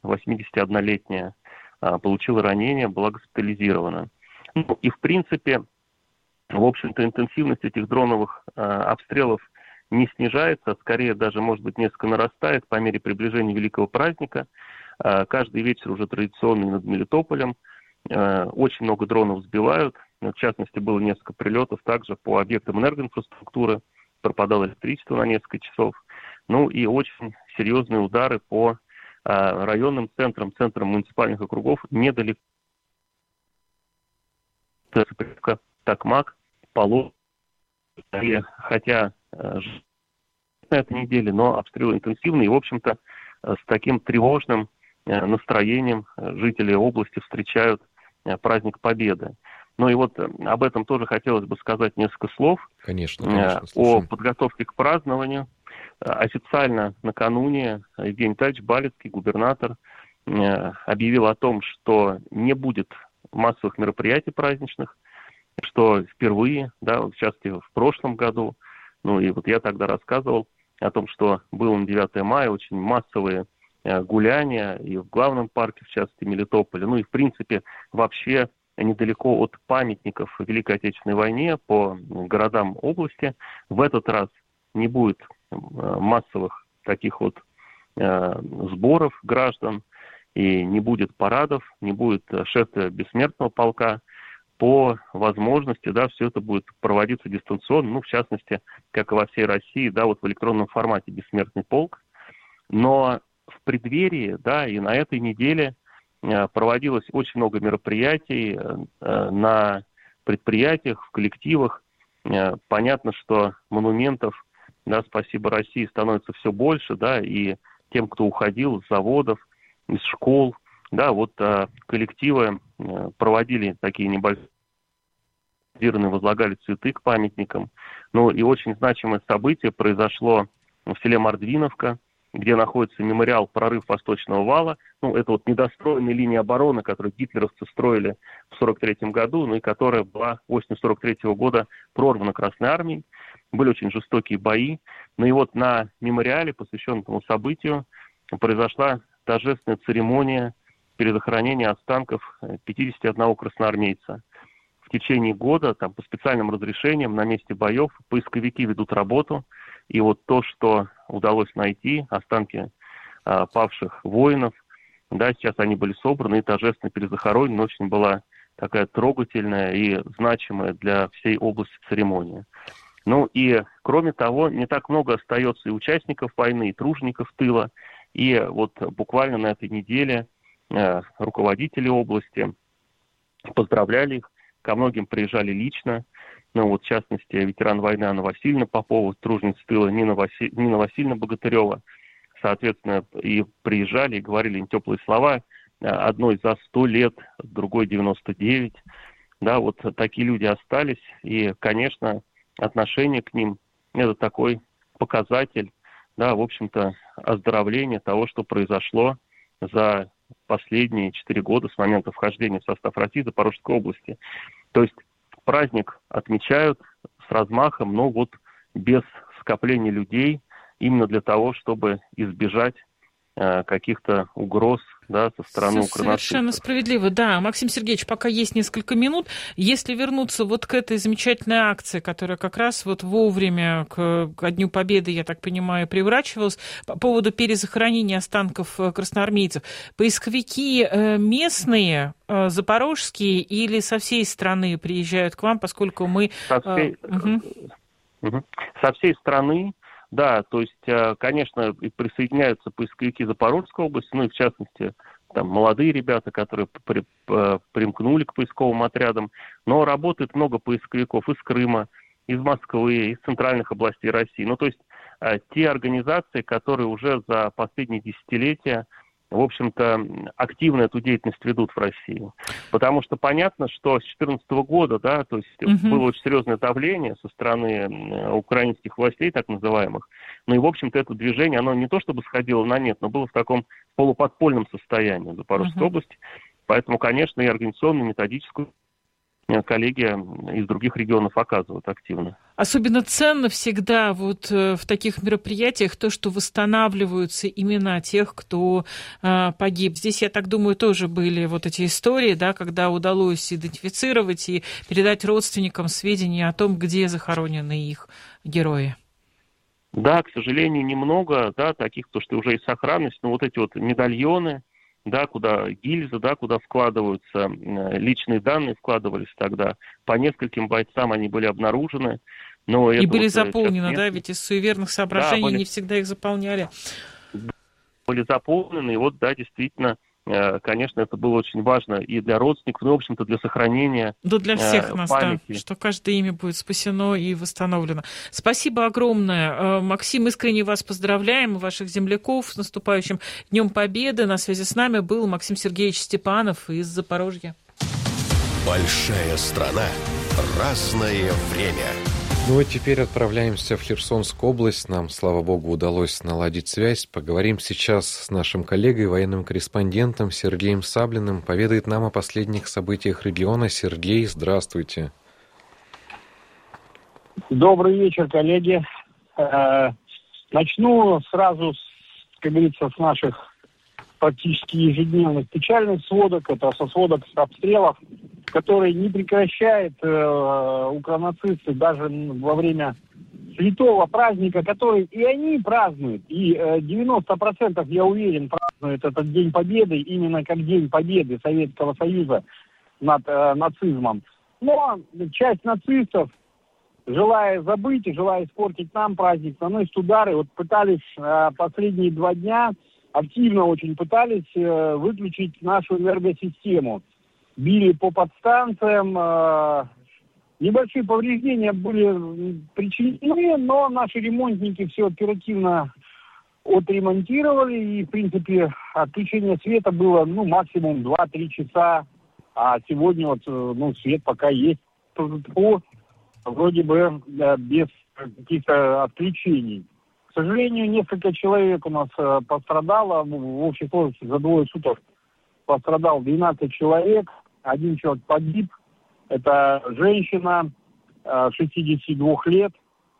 81-летняя, получила ранение, была госпитализирована. Ну, и, в принципе, в общем-то, интенсивность этих дроновых обстрелов не снижается, а скорее даже, может быть, несколько нарастает по мере приближения великого праздника. Каждый вечер уже традиционный над Мелитополем. Очень много дронов сбивают. В частности, было несколько прилетов также по объектам энергоинфраструктуры. Пропадало электричество на несколько часов. Ну и очень серьезные удары по районным центрам муниципальных округов недалеко. Токмак, Поло. Хотя на этой неделе, но обстрелы интенсивные. И, в общем-то, с таким тревожным настроением жители области встречают праздник Победы. Ну и вот об этом тоже хотелось бы сказать несколько слов. Конечно, о подготовке к празднованию. Официально накануне Евгений Витальевич Балицкий, губернатор, объявил о том, что не будет массовых мероприятий праздничных, что впервые, да, в частности, в прошлом году, ну и вот я тогда рассказывал о том, что было на 9 мая очень массовые гуляния и в главном парке, в частности, Мелитополя, ну и, в принципе, вообще недалеко от памятников Великой Отечественной войне по городам области. В этот раз не будет массовых таких вот сборов граждан, и не будет парадов, не будет шествия бессмертного полка. По возможности, да, все это будет проводиться дистанционно, ну, в частности, как и во всей России, да, вот в электронном формате «Бессмертный полк». Но в преддверии, да, и на этой неделе проводилось очень много мероприятий на предприятиях, в коллективах. Понятно, что монументов, да, спасибо России, становится все больше, да, и тем, кто уходил из заводов, из школ, да, вот коллективы проводили такие небольшие, возлагали цветы к памятникам. Ну и очень значимое событие произошло в селе Мордвиновка, где находится мемориал «Прорыв Восточного вала». Ну, это вот недостроенная линия обороны, которую гитлеровцы строили в 1943 году, ну и которая была осенью 1943 года прорвана Красной Армией. Были очень жестокие бои. Ну и вот на мемориале, посвященном этому событию, произошла торжественная церемония перезахоронения останков 51 красноармейца. В течение года, там, по специальным разрешениям на месте боев поисковики ведут работу. И вот то, что удалось найти, останки павших воинов, да, сейчас они были собраны и торжественно перезахоронены. Очень была такая трогательная и значимая для всей области церемония. Ну и, кроме того, не так много остается и участников войны, и тружеников тыла. И вот буквально на этой неделе руководители области поздравляли их, ко многим приезжали лично. Ну вот, в частности, ветеран войны Анна Васильевна Попова, труженица тыла Нина Васильевна Богатырева, соответственно, и приезжали, и говорили им теплые слова. Одной за 100 лет, другой 99. Да, вот такие люди остались. И, конечно, отношение к ним – это такой показатель, да, в общем-то, оздоровления того, что произошло за последние 4 года с момента вхождения в состав России Запорожской области. То есть праздник отмечают с размахом, но вот без скопления людей, именно для того, чтобы избежать каких-то угроз, да, со стороны укрнацистов. Совершенно справедливо, да. Максим Сергеевич, пока есть несколько минут, если вернуться вот к этой замечательной акции, которая как раз вот вовремя к Дню Победы, я так понимаю, приурачивалась, по поводу перезахоронения останков красноармейцев, поисковики местные, запорожские или со всей страны приезжают к вам, поскольку мы... Со всей страны. Да, то есть, конечно, присоединяются поисковики Запорожской области, ну и в частности, там молодые ребята, которые примкнули к поисковым отрядам, но работает много поисковиков из Крыма, из Москвы, из центральных областей России. Ну, то есть, те организации, которые уже за последние десятилетия, в общем-то, активно эту деятельность ведут в России. Потому что понятно, что с 2014 года, да, то есть было очень серьезное давление со стороны украинских властей, так называемых. Ну и, в общем-то, это движение, оно не то чтобы сходило на нет, но было в таком полуподпольном состоянии в Запорожской области. Поэтому, конечно, и организационную, методическую коллеги из других регионов оказывают активно. Особенно ценно всегда вот в таких мероприятиях то, что восстанавливаются имена тех, кто погиб. Здесь, я так думаю, тоже были вот эти истории, да, когда удалось идентифицировать и передать родственникам сведения о том, где захоронены их герои. Да, к сожалению, немного, да, таких, то, что уже есть сохранность, но вот эти вот медальоны, да, куда гильзы, да, куда вкладываются личные данные, вкладывались тогда. По нескольким бойцам они были обнаружены. Но и это были вот заполнены, да, ведь из суеверных соображений не всегда их заполняли. Были заполнены, и вот, да, действительно, конечно, это было очень важно и для родственников, ну, в общем-то, для сохранения да, для всех нас, памяти. Да, что каждое имя будет спасено и восстановлено. Спасибо огромное. Максим, искренне вас поздравляем, ваших земляков, с наступающим Днем Победы. На связи с нами был Максим Сергеевич Степанов из Запорожья. Большая страна, разное время. Ну вот теперь отправляемся в Херсонскую область. Нам, слава богу, удалось наладить связь. Поговорим сейчас с нашим коллегой, военным корреспондентом Сергеем Саблиным. Поведает нам о последних событиях региона. Сергей, здравствуйте. Добрый вечер, коллеги. Начну сразу, как говорится, с наших практически ежедневных печальных сводок. Это со сводок с обстрелов, которые не прекращает укронацисты даже во время святого праздника, который и они празднуют. И 90%, я уверен, празднуют этот День Победы именно как День Победы Советского Союза над нацизмом. Но часть нацистов, желая забыть и желая испортить нам праздник, наносят удары. Вот пытались последние 2 дня, активно очень пытались выключить нашу энергосистему. Били по подстанциям, небольшие повреждения были причинены, но наши ремонтники все оперативно отремонтировали, и, в принципе, отключение света было, максимум 2-3 часа, а сегодня вот, свет пока есть, вроде бы без каких-то отключений. К сожалению, несколько человек у нас пострадало, в общей сложности за 2 суток пострадал 12 человек. 1 человек погиб. Это женщина 62 лет,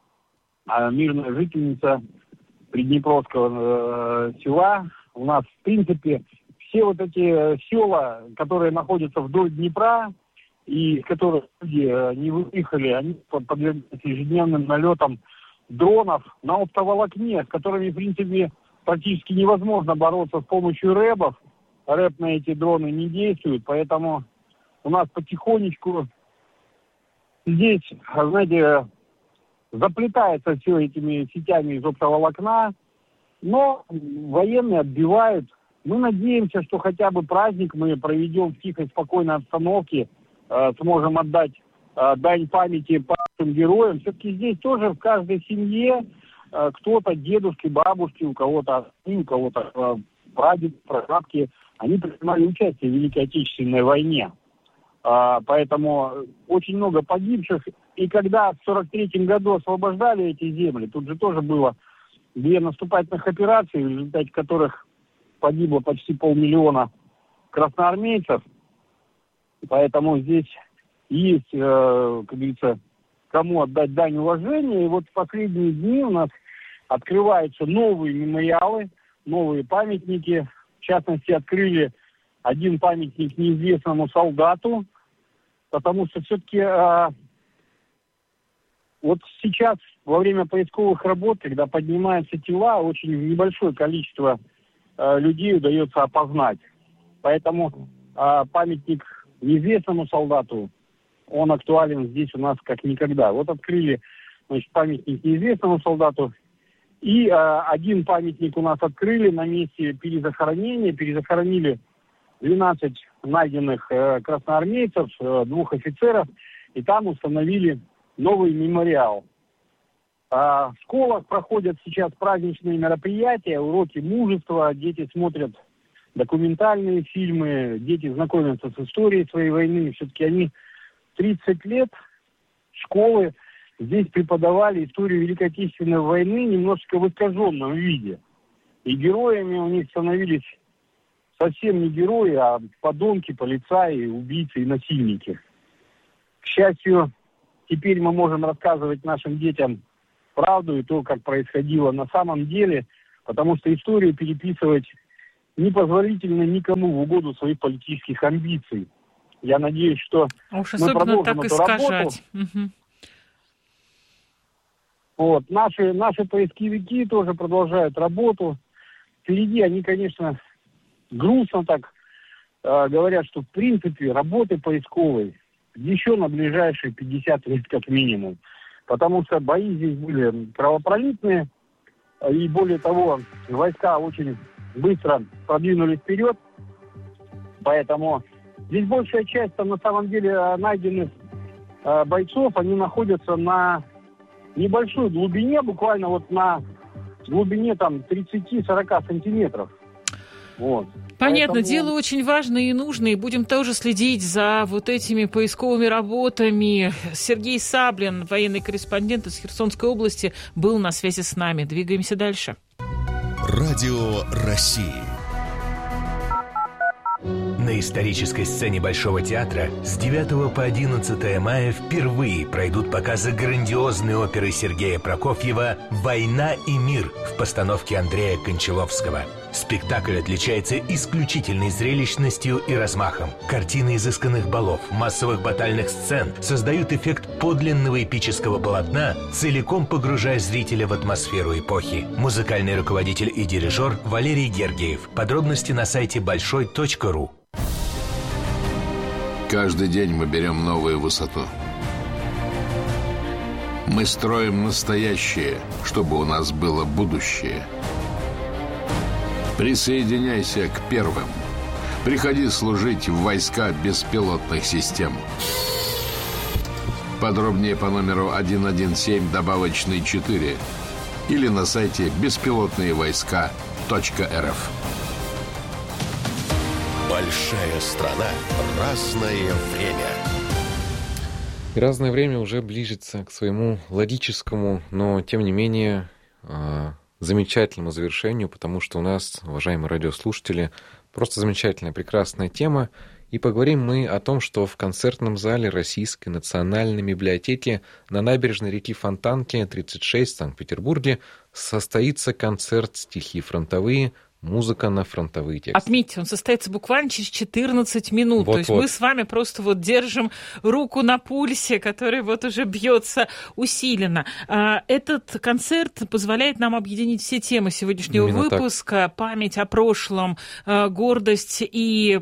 мирная жительница Приднепровского села. У нас, в принципе, все вот эти села, которые находятся вдоль Днепра, и из которых люди не выехали, они подвергаются ежедневным налетам дронов на оптоволокне, с которыми, в принципе, практически невозможно бороться с помощью рэбов. рэп на эти дроны не действует, поэтому у нас потихонечку здесь, знаете, заплетается все этими сетями из оптоволокна, но военные отбивают. Мы надеемся, что хотя бы праздник мы проведем в тихой, спокойной обстановке, сможем отдать дань памяти павшим героям. Все-таки здесь тоже в каждой семье кто-то, дедушки, бабушки, у кого-то отцы, у кого-то прадеды, прабабки, они принимали участие в Великой Отечественной войне. Поэтому очень много погибших. И когда в 1943 году освобождали эти земли, тут же тоже было 2 наступательных операции, в результате которых погибло почти 500 000 красноармейцев. Поэтому здесь есть, как говорится, кому отдать дань уважения. И вот в последние дни у нас открываются новые мемориалы, новые памятники. В частности, открыли 1 памятник неизвестному солдату, потому что все-таки вот сейчас, во время поисковых работ, когда поднимаются тела, очень небольшое количество людей удается опознать. Поэтому памятник неизвестному солдату, он актуален здесь у нас как никогда. Вот открыли, значит, памятник неизвестному солдату, и 1 памятник у нас открыли на месте перезахоронения. Перезахоронили 12 найденных красноармейцев, 2 офицеров, и там установили новый мемориал. В школах проходят сейчас праздничные мероприятия, уроки мужества, дети смотрят документальные фильмы, дети знакомятся с историей своей войны. Все-таки они 30 лет школы здесь преподавали историю Великой Отечественной войны немножечко в искаженном виде. И героями у них становились совсем не герои, а подонки, полицаи, убийцы и насильники. счастью, теперь мы можем рассказывать нашим детям правду и то, как происходило на самом деле, потому что историю переписывать непозволительно никому в угоду своих политических амбиций. Я надеюсь, что мы продолжим так эту работу. Вот. Наши поисковики тоже продолжают работу. Впереди они, конечно, грустно так говорят, что в принципе работы поисковой еще на ближайшие 50 лет как минимум. Потому что бои здесь были кровопролитные. И более того, войска очень быстро продвинулись вперед. Поэтому здесь большая часть там, на самом деле найденных бойцов, они находятся на небольшой глубине, буквально вот на глубине там 30-40 сантиметров. Вот. Понятно, Поэтому... дело очень важное и нужное, и будем тоже следить за вот этими поисковыми работами. Сергей Саблин, военный корреспондент из Херсонской области, был на связи с нами. Двигаемся дальше. Радио России. На исторической сцене Большого театра с 9 по 11 мая впервые пройдут показы грандиозной оперы Сергея Прокофьева «Война и мир» в постановке Андрея Кончаловского. Спектакль отличается исключительной зрелищностью и размахом. Картины изысканных балов, массовых батальных сцен создают эффект подлинного эпического полотна, целиком погружая зрителя в атмосферу эпохи. Музыкальный руководитель и дирижер Валерий Гергиев. Подробности на сайте большой.ру. Каждый день мы берем новую высоту. Мы строим настоящее, чтобы у нас было будущее. Присоединяйся к первым. Приходи служить в войска беспилотных систем. Подробнее по номеру 117 добавочный 4 или на сайте беспилотныевойска.рф. Большая страна, разное время. И разное время уже ближется к своему логическому, но тем не менее замечательному завершению, потому что у нас, уважаемые радиослушатели, просто замечательная, прекрасная тема. И поговорим мы о том, что в концертном зале Российской национальной библиотеки на набережной реки Фонтанки, 36, в Санкт-Петербурге, состоится концерт «Стихи фронтовые. Музыка на фронтовые тексты». Отметьте, он состоится буквально через 14 минут. То есть мы с вами просто вот держим руку на пульсе, который вот уже бьется усиленно. Этот концерт позволяет нам объединить все темы сегодняшнего выпуска. Так. Память о прошлом, гордость и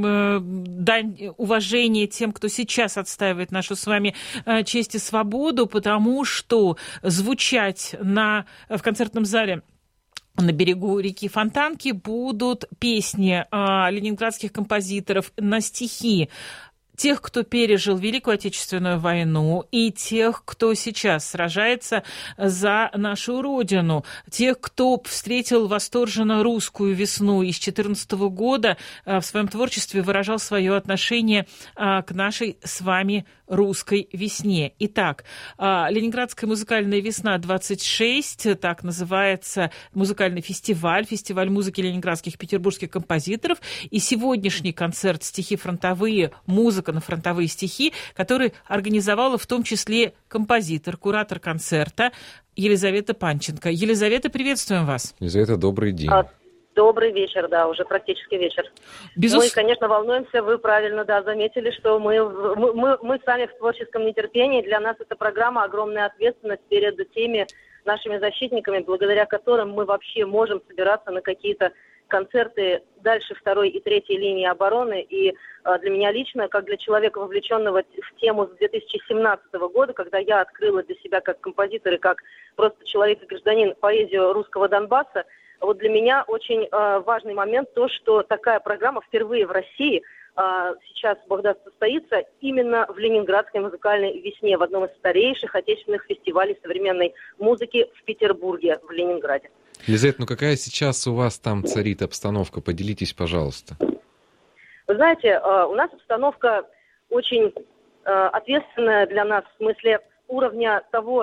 дань уважения тем, кто сейчас отстаивает нашу с вами честь и свободу, потому что звучать в концертном зале на берегу реки Фонтанки будут песни ленинградских композиторов на стихи тех, кто пережил Великую Отечественную войну, и тех, кто сейчас сражается за нашу Родину, тех, кто встретил восторженно русскую весну и с 2014 года в своем творчестве выражал свое отношение к нашей с вами русской весне. Итак, Ленинградская музыкальная весна-26, так называется музыкальный фестиваль музыки ленинградских и петербургских композиторов, и сегодняшний концерт «Стихи фронтовые. Музыка на фронтовые стихи», который организовала в том числе композитор, куратор концерта Елизавета Панченко. Елизавета, приветствуем вас. Елизавета, добрый день. Добрый вечер, да, уже практически вечер. Мы, конечно, волнуемся, вы правильно, да, заметили, что мы сами в творческом нетерпении. Для нас эта программа огромная ответственность перед теми нашими защитниками, благодаря которым мы вообще можем собираться на какие-то концерты дальше второй и третьей линии обороны. И для меня лично, как для человека, вовлеченного в тему с 2017 года, когда я открыла для себя как композитор и как просто человек и гражданин поэзию русского Донбасса, вот для меня очень важный момент то, что такая программа впервые в России сейчас, Бог даст, состоится именно в Ленинградской музыкальной весне, в одном из старейших отечественных фестивалей современной музыки в Петербурге, в Ленинграде. Елизавета, какая сейчас у вас там царит обстановка? Поделитесь, пожалуйста. Вы знаете, у нас обстановка очень ответственная для нас в смысле уровня того,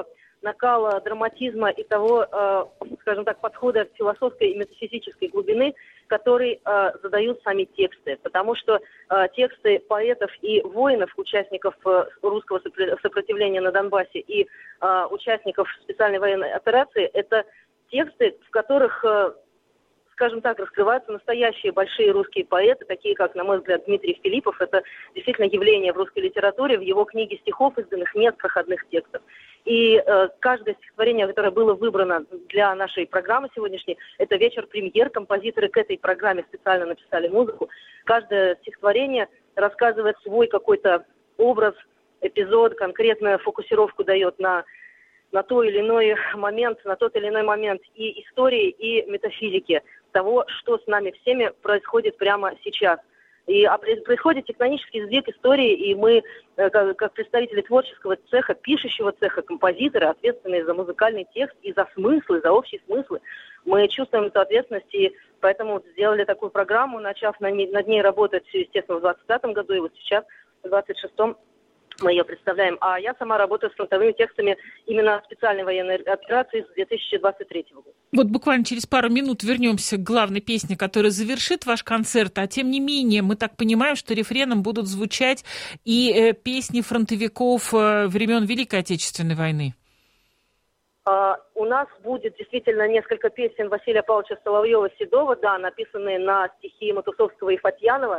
накала драматизма и того, скажем так, подхода философской и метафизической глубины, который задают сами тексты. Потому что тексты поэтов и воинов, участников русского сопротивления на Донбассе и участников специальной военной операции, это тексты, в которых, скажем так, раскрываются настоящие большие русские поэты, такие как, на мой взгляд, Дмитрий Филиппов. Это действительно явление в русской литературе. В его книге стихов изданных нет проходных текстов. И каждое стихотворение, которое было выбрано для нашей программы сегодняшней, это вечер премьер. Композиторы к этой программе специально написали музыку. Каждое стихотворение рассказывает свой какой-то образ, эпизод, конкретную фокусировку дает на тот или иной момент и истории, и метафизики того, что с нами всеми происходит прямо сейчас. И происходит тектонический сдвиг истории, и мы, как представители творческого цеха, пишущего цеха, композиторы, ответственные за музыкальный текст и за смыслы, за общие смыслы, мы чувствуем эту ответственность, и поэтому сделали такую программу, начав над ней работать, естественно, в 2025 году, и вот сейчас, в 2026 мы ее представляем. А я сама работаю с фронтовыми текстами именно специальной военной операции с 2023 года. Вот буквально через пару минут вернемся к главной песне, которая завершит ваш концерт. А тем не менее, мы так понимаем, что рефреном будут звучать и песни фронтовиков времен Великой Отечественной войны. У нас будет действительно несколько песен Василия Павловича Соловьева-Седова, да, написанные на стихи Матусовского и Фатьянова.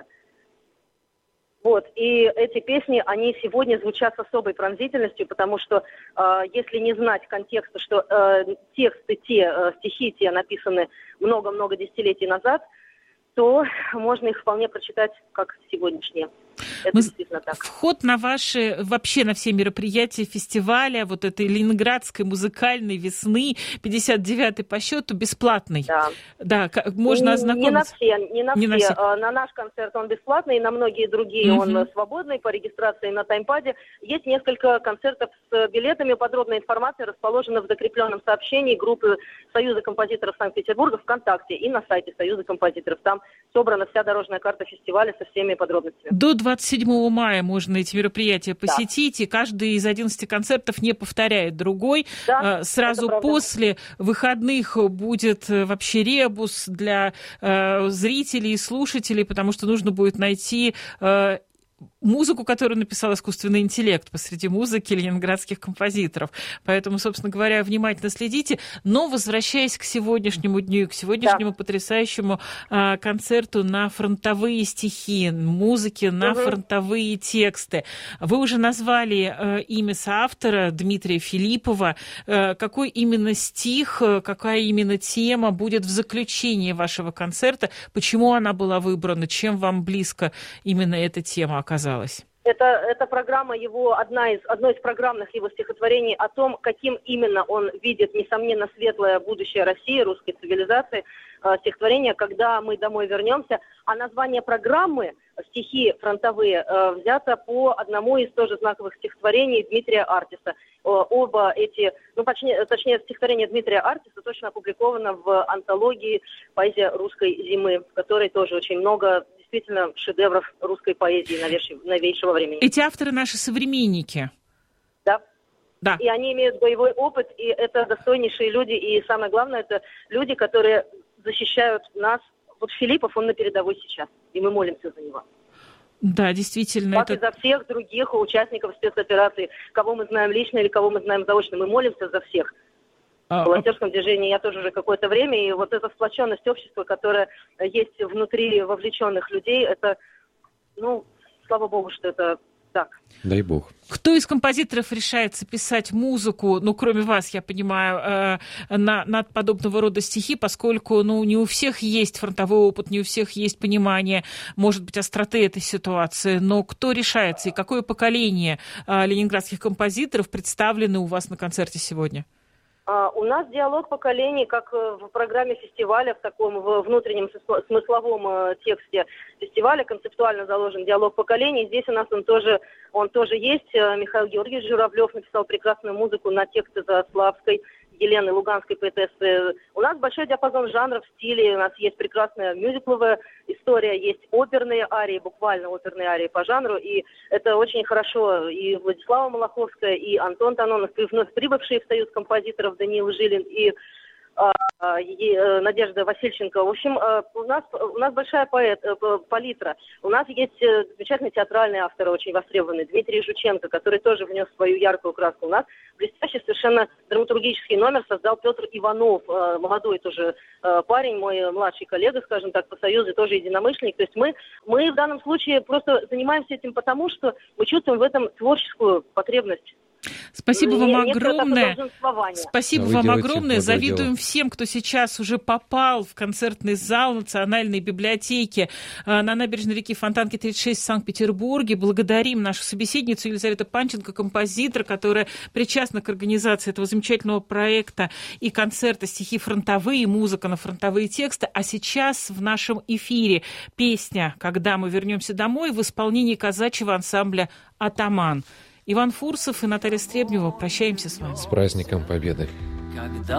Вот, и эти песни, они сегодня звучат с особой пронзительностью, потому что, если не знать контекста, что тексты стихи те написаны много-много десятилетий назад, то можно их вполне прочитать как сегодняшние. Это действительно так. Вход на ваши, вообще на все мероприятия фестиваля, вот этой Ленинградской музыкальной весны, 59-й по счету, бесплатный. Да, можно ознакомиться. Не на все. На наш концерт он бесплатный, на многие другие он свободный по регистрации на таймпаде. Есть несколько концертов с билетами. Подробная информация расположена в закрепленном сообщении группы Союза композиторов Санкт-Петербурга ВКонтакте и на сайте Союза композиторов. Там собрана вся дорожная карта фестиваля со всеми подробностями. До 27 мая можно эти мероприятия посетить, и каждый из 11 концертов не повторяет другой. Да, сразу после выходных будет вообще ребус для зрителей и слушателей, потому что нужно будет найти музыку, которую написал искусственный интеллект посреди музыки ленинградских композиторов. Поэтому, собственно говоря, внимательно следите. Но, возвращаясь к сегодняшнему дню, к сегодняшнему потрясающему концерту на фронтовые стихи, музыки на фронтовые тексты. Вы уже назвали имя соавтора Дмитрия Филиппова. Какой именно стих, какая именно тема будет в заключении вашего концерта? Почему она была выбрана? Чем вам близко именно эта тема оказалась? Это программа одно из программных его стихотворений о том, каким именно он видит, несомненно, светлое будущее России, русской цивилизации. Стихотворение «Когда мы домой вернемся». А название программы «Стихи фронтовые» взято по одному из тоже знаковых стихотворений Дмитрия Артиса. Оба эти, точнее, стихотворение Дмитрия Артиса точно опубликовано в антологии «Поэзия русской зимы», в которой тоже очень много действительно шедевров русской поэзии новейшего времени. Эти авторы наши современники. Да. И они имеют боевой опыт, и это достойнейшие люди, и самое главное, это люди, которые защищают нас. Вот Филиппов, он на передовой сейчас, и мы молимся за него. Да, действительно. Как и за всех других участников спецоперации, кого мы знаем лично или кого мы знаем заочно, мы молимся за всех. В волонтерском движении я тоже уже какое-то время, и вот эта сплоченность общества, которая есть внутри вовлеченных людей, это, слава богу, что это так. Дай бог. Кто из композиторов решается писать музыку, кроме вас, я понимаю, на подобного рода стихи, поскольку, не у всех есть фронтовой опыт, не у всех есть понимание, может быть, остроты этой ситуации, но кто решается и какое поколение ленинградских композиторов представлены у вас на концерте сегодня? У нас диалог поколений, как в программе фестиваля, в таком внутреннем смысловом тексте фестиваля концептуально заложен диалог поколений. Здесь у нас он тоже есть. Михаил Георгиевич Журавлев написал прекрасную музыку на тексты Заславской. Елены, луганской поэтессы. У нас большой диапазон жанров, стилей, у нас есть прекрасная мюзикловая история, есть оперные арии, буквально оперные арии по жанру, и это очень хорошо. И Владислава Малаховская, и Антон Танонов, и вновь прибывшие в Союз композиторов Даниил Жилин, и Надежда Васильченко. В общем, у нас большая палитра. У нас есть замечательный театральный автор, очень востребованный, Дмитрий Жученко, который тоже внес свою яркую краску. У нас блестящий совершенно драматургический номер создал Петр Иванов, молодой тоже парень, мой младший коллега, скажем так, по Союзу, тоже единомышленник. То есть мы в данном случае просто занимаемся этим потому, что мы чувствуем в этом творческую потребность. Спасибо вам огромное. Спасибо вам огромное. Завидуем всем, кто сейчас уже попал в концертный зал Национальной библиотеки на набережной реки Фонтанки 36 в Санкт-Петербурге. Благодарим нашу собеседницу Елизавету Панченко, композитор, которая причастна к организации этого замечательного проекта и концерта «Стихи фронтовые», музыка на фронтовые тексты. А сейчас в нашем эфире песня «Когда мы вернемся домой» в исполнении казачьего ансамбля «Атаман». Иван Фурсов и Наталья Стребнева. Прощаемся с вами. С праздником Победы.